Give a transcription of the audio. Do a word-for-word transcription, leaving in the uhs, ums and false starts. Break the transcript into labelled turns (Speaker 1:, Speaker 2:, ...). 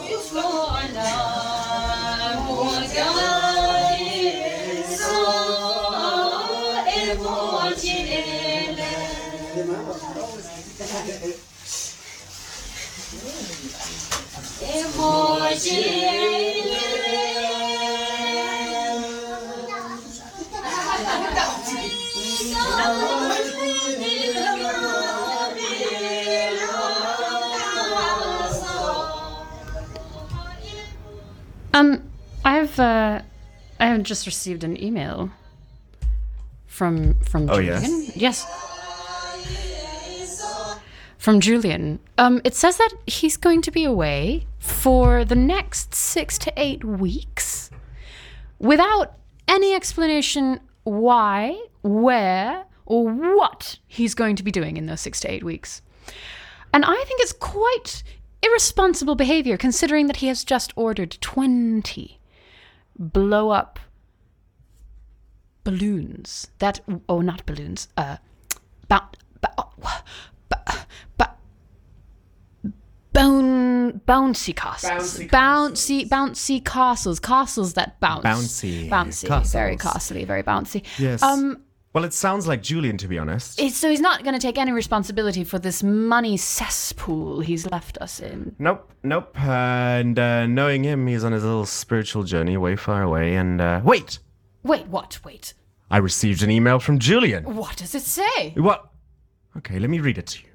Speaker 1: Um, I've uh, I have just received an email from from
Speaker 2: Oh,
Speaker 1: Julian.
Speaker 2: yes?
Speaker 1: Yes. From Julian. Um, it says that he's going to be away for the next six to eight weeks without any explanation why, where, or what he's going to be doing in those six to eight weeks. And I think it's quite irresponsible behavior considering that he has just ordered twenty blow up balloons. That, oh, not balloons, uh, ba- ba- oh, ba- ba- bone, bouncy castles.
Speaker 2: Bouncy
Speaker 1: Bouncy, bouncy castles. Castles that bounce.
Speaker 2: Bouncy
Speaker 1: Bouncy.
Speaker 2: castles.
Speaker 1: Very castly, very bouncy.
Speaker 2: Yes.
Speaker 1: Um,
Speaker 2: Well, it sounds like Julian, to be honest.
Speaker 1: it's- so he's not going to take any responsibility for this money cesspool he's left us in.
Speaker 2: Nope, nope. Uh, and uh, knowing him, he's on his little spiritual journey way far away. And uh, wait,
Speaker 1: Wait, what? Wait.
Speaker 2: I received an email from Julian.
Speaker 1: What does it say?
Speaker 2: What? Okay, let me read it to you.